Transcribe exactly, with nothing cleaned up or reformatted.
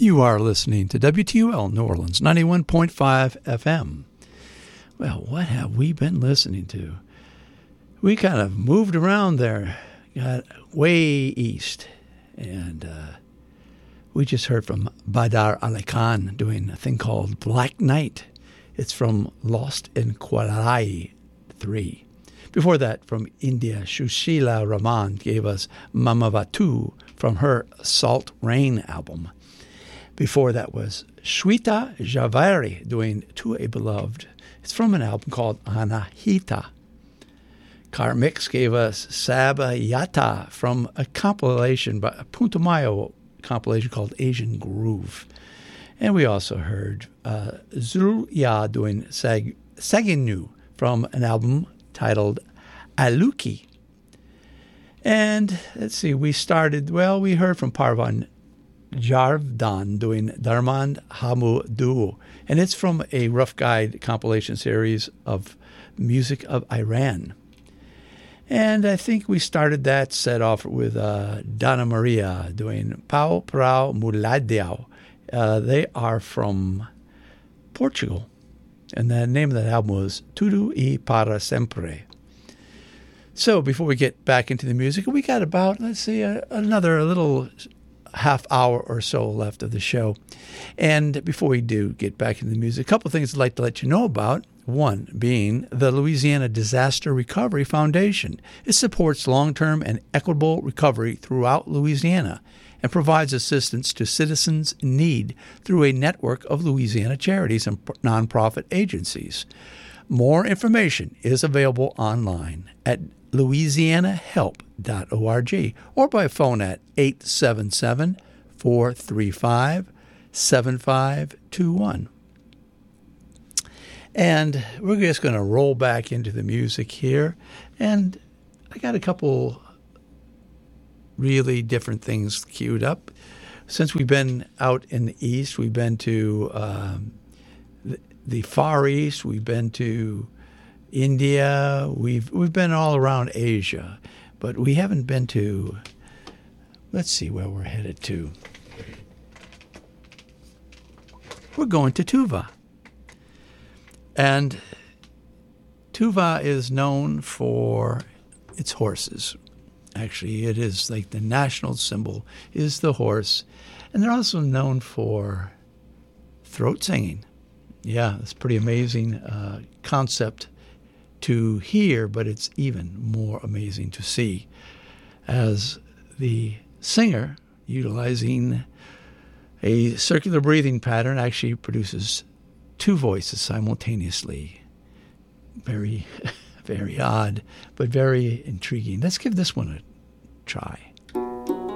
You are listening to W T U L New Orleans, ninety-one point five F M. Well, what have we been listening to? We kind of moved around there, got way east, and uh, we just heard from Badar Ali Khan doing a thing called Black Night. It's from Lost in Qualai three. Before that, from India, Shushila Rahman gave us Mamavatu from her Salt Rain album. Before that was Shweta Javeri doing To a Beloved. It's from an album called Anahita. Carmix gave us Sabayata from a compilation, by a Putumayo compilation called Asian Groove. And we also heard uh, Zuluya doing Sag- Saginu from an album titled Aluki. And let's see, we started, well, we heard from Parvan Jarvdan doing Darmand Hamu Duo, and it's from a Rough Guide compilation series of music of Iran. And I think we started that set off with uh, Donna Maria doing Pau Prau Muladiao. Uh, they are from Portugal, and the name of that album was Tudo e para sempre. So before we get back into the music, we got about, let's see, uh, another a little half hour or so left of the show. And before we do get back into the music, a couple of things I'd like to let you know about. One being the Louisiana Disaster Recovery Foundation. It supports long-term and equitable recovery throughout Louisiana and provides assistance to citizens in need through a network of Louisiana charities and nonprofit agencies. More information is available online at louisiana help dot org or by phone at eight seven seven, four three five, seven five two one. And we're just going to roll back into the music here. And I got a couple really different things queued up. Since we've been out in the East, we've been to um, the, the Far East, we've been to India, we've we've been all around Asia, but we haven't been to, let's see where we're headed to. We're going to Tuva. And Tuva is known for its horses. Actually, it is like the national symbol is the horse. And they're also known for throat singing. Yeah, it's a pretty amazing uh, concept to hear, but it's even more amazing to see as the singer, utilizing a circular breathing pattern, actually produces two voices simultaneously. Very, very odd, but very intriguing. Let's give this one a try.